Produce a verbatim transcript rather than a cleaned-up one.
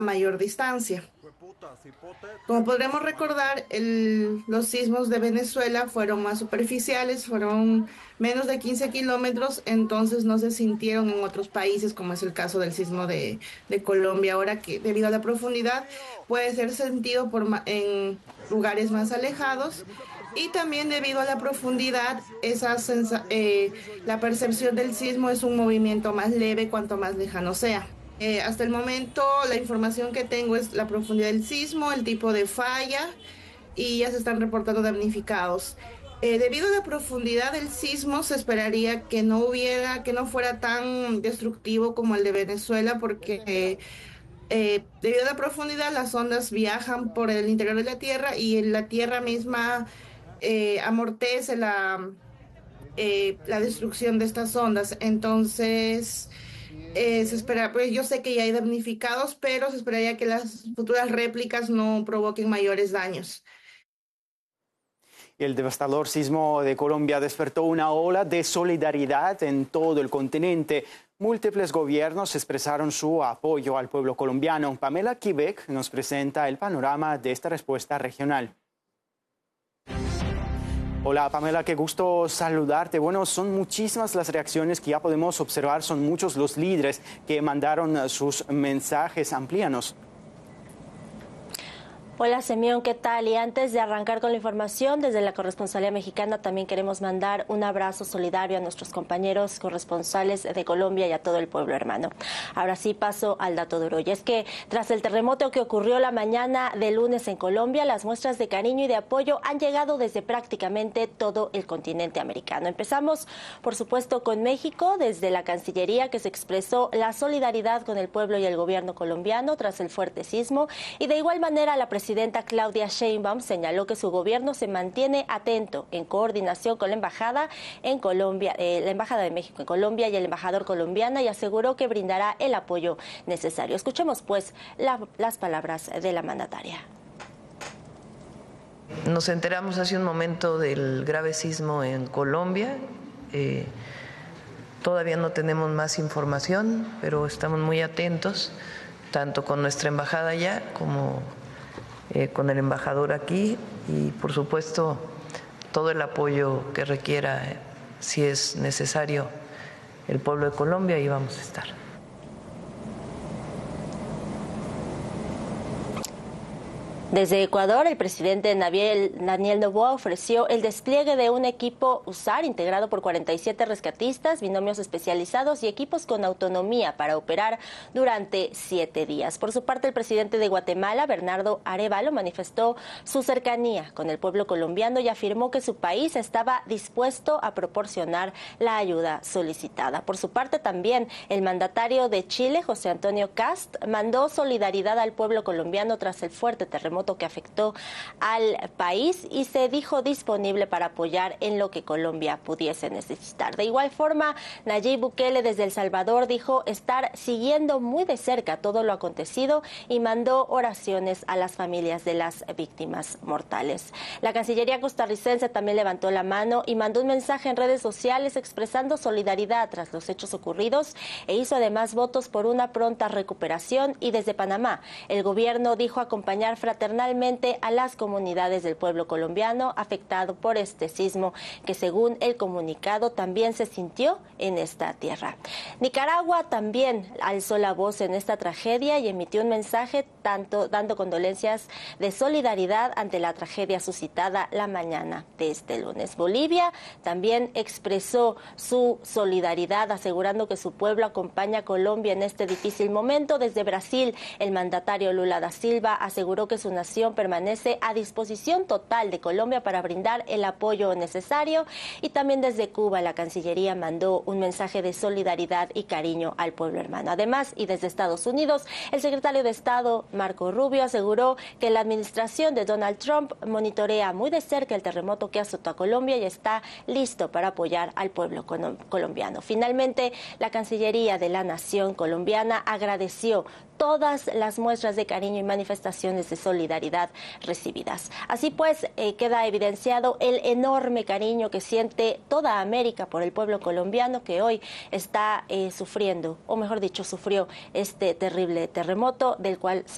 mayor distancia. Como podremos recordar, el- los sismos de Venezuela fueron más superficiales, fueron menos de quince kilómetros, entonces no se sintieron en otros países, como es el caso del sismo de, de Colombia. Ahora que debido a la profundidad puede ser sentido por, ma- en lugares más alejados y también debido a la profundidad, esa sensa- eh, la percepción del sismo es un movimiento más leve cuanto más lejano sea. Eh, hasta el momento, la información que tengo es la profundidad del sismo, el tipo de falla y ya se están reportando damnificados. Eh, debido a la profundidad del sismo, se esperaría que no hubiera, que no fuera tan destructivo como el de Venezuela, porque eh, eh, debido a la profundidad, las ondas viajan por el interior de la Tierra y la Tierra misma eh, amortece la, eh, la destrucción de estas ondas. Entonces, eh, se espera, pues yo sé que ya hay damnificados, pero se esperaría que las futuras réplicas no provoquen mayores daños. El devastador sismo de Colombia despertó una ola de solidaridad en todo el continente. Múltiples gobiernos expresaron su apoyo al pueblo colombiano. Pamela Quebec nos presenta el panorama de esta respuesta regional. Hola Pamela, qué gusto saludarte. Bueno, son muchísimas las reacciones que ya podemos observar, son muchos los líderes que mandaron sus mensajes. Amplíanos. Hola Semión, ¿qué tal? Y antes de arrancar con la información, desde la corresponsalía mexicana también queremos mandar un abrazo solidario a nuestros compañeros corresponsales de Colombia y a todo el pueblo hermano. Ahora sí paso al dato duro. Y es que tras el terremoto que ocurrió la mañana de lunes en Colombia, las muestras de cariño y de apoyo han llegado desde prácticamente todo el continente americano. Empezamos, por supuesto, con México, desde la Cancillería, que se expresó la solidaridad con el pueblo y el gobierno colombiano tras el fuerte sismo, y de igual manera la presidenta La presidenta Claudia Sheinbaum señaló que su gobierno se mantiene atento en coordinación con la embajada en Colombia, eh, la embajada de México en Colombia y el embajador colombiano, y aseguró que brindará el apoyo necesario. Escuchemos pues la, las palabras de la mandataria. Nos enteramos hace un momento del grave sismo en Colombia. Eh, todavía no tenemos más información, pero estamos muy atentos, tanto con nuestra embajada allá como Eh, con el embajador aquí, y por supuesto todo el apoyo que requiera, eh, si es necesario, el pueblo de Colombia, ahí vamos a estar. Desde Ecuador, el presidente Daniel Noboa ofreció el despliegue de un equipo U S A R integrado por cuarenta y siete rescatistas, binomios especializados y equipos con autonomía para operar durante siete días. Por su parte, el presidente de Guatemala, Bernardo Arévalo, manifestó su cercanía con el pueblo colombiano y afirmó que su país estaba dispuesto a proporcionar la ayuda solicitada. Por su parte, también el mandatario de Chile, José Antonio Kast, mandó solidaridad al pueblo colombiano tras el fuerte terremoto que afectó al país y se dijo disponible para apoyar en lo que Colombia pudiese necesitar. De igual forma, Nayib Bukele desde El Salvador dijo estar siguiendo muy de cerca todo lo acontecido y mandó oraciones a las familias de las víctimas mortales. La Cancillería costarricense también levantó la mano y mandó un mensaje en redes sociales expresando solidaridad tras los hechos ocurridos e hizo además votos por una pronta recuperación. Y desde Panamá, el gobierno dijo acompañar fraternalmente a las comunidades del pueblo colombiano afectado por este sismo, que según el comunicado también se sintió en esta tierra. Nicaragua también alzó la voz en esta tragedia y emitió un mensaje tanto dando condolencias de solidaridad ante la tragedia suscitada la mañana de este lunes. Bolivia también expresó su solidaridad, asegurando que su pueblo acompaña a Colombia en este difícil momento. Desde Brasil, el mandatario Lula da Silva aseguró que su nación permanece a disposición total de Colombia para brindar el apoyo necesario. Y también desde Cuba, la Cancillería mandó un mensaje de solidaridad y cariño al pueblo hermano. Además, y desde Estados Unidos, el secretario de Estado, Marco Rubio, aseguró que la administración de Donald Trump monitorea muy de cerca el terremoto que azotó a Colombia y está listo para apoyar al pueblo colombiano. Finalmente, la Cancillería de la Nación colombiana agradeció todas las muestras de cariño y manifestaciones de solidaridad recibidas. Así pues, eh, queda evidenciado el enorme cariño que siente toda América por el pueblo colombiano, que hoy está eh, sufriendo, o mejor dicho, sufrió este terrible terremoto del cual se